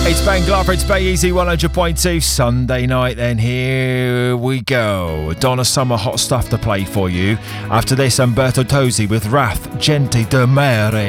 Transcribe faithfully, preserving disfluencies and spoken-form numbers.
It's Ben Glover, it's Bay Easy one hundred point two Sunday night. Then here we go. Donna Summer, hot stuff to play for you. After this, Umberto Tozzi with Wrath, Gente de Mare.